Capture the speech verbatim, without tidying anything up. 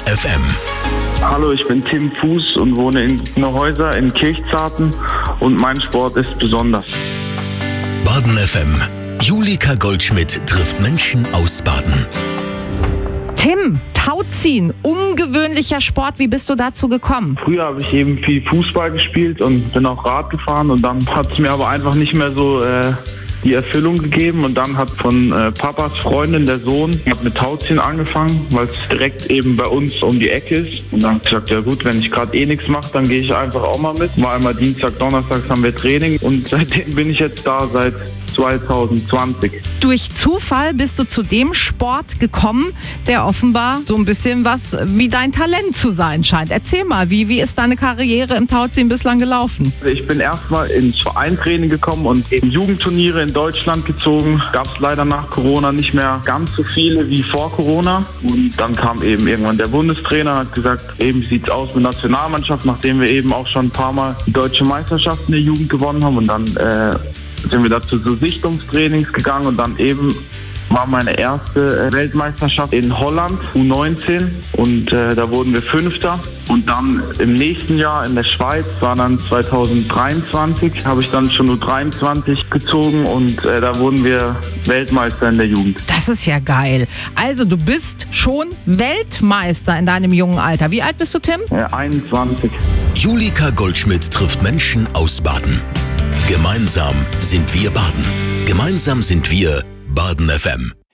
F M. Hallo, ich bin Tim Fuß und wohne in Neuhäuser in Kirchzarten und mein Sport ist besonders. Baden F M. Julika Goldschmidt trifft Menschen aus Baden. Tim, Tauziehen, ungewöhnlicher Sport. Wie bist du dazu gekommen? Früher habe ich eben viel Fußball gespielt und bin auch Rad gefahren und dann hat es mir aber einfach nicht mehr so äh, die Erfüllung gegeben und dann hat von äh, Papas Freundin, der Sohn, hat mit Tauziehen angefangen, weil es direkt eben bei uns um die Ecke ist und dann habe ich gesagt, ja gut, wenn ich gerade eh nichts mache, dann gehe ich einfach auch mal mit. Mal einmal Dienstag, Donnerstags haben wir Training und seitdem bin ich jetzt da, seit zwanzig zwanzig. Durch Zufall bist du zu dem Sport gekommen, der offenbar so ein bisschen was wie dein Talent zu sein scheint. Erzähl mal, wie, wie ist deine Karriere im Tauziehen bislang gelaufen? Ich bin erstmal ins Vereintraining gekommen und eben Jugendturniere in Deutschland gezogen. Gab es leider nach Corona nicht mehr ganz so viele wie vor Corona. Und dann kam eben irgendwann der Bundestrainer, hat gesagt, eben sieht's aus mit Nationalmannschaft, nachdem wir eben auch schon ein paar Mal die deutsche Meisterschaft in der Jugend gewonnen haben. Und dann äh, sind wir dazu so Sichtungstrainings gegangen und dann eben war meine erste Weltmeisterschaft in Holland, U neunzehn, und äh, da wurden wir Fünfter. Und dann im nächsten Jahr in der Schweiz, war dann zwanzig dreiundzwanzig, habe ich dann schon U dreiundzwanzig gezogen und äh, da wurden wir Weltmeister in der Jugend. Das ist ja geil. Also du bist schon Weltmeister in deinem jungen Alter. Wie alt bist du, Tim? Äh, einundzwanzig. Julika Goldschmidt trifft Menschen aus Baden. Gemeinsam sind wir Baden. Gemeinsam sind wir Baden F M.